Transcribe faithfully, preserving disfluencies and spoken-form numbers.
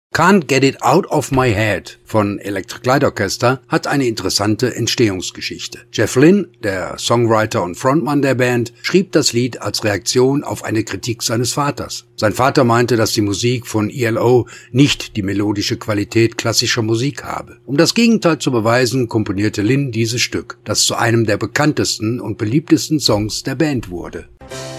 Can't Get It Out of My Head von Electric Light Orchestra hat eine interessante Entstehungsgeschichte. Jeff Lynne, der Songwriter und Frontmann der Band, schrieb das Lied als Reaktion auf eine Kritik seines Vaters. Sein Vater meinte, dass die Musik von E L O nicht die melodische Qualität klassischer Musik habe. Um das Gegenteil zu beweisen, komponierte Lynne dieses Stück, das zu einem der bekanntesten und beliebtesten Songs der Band wurde.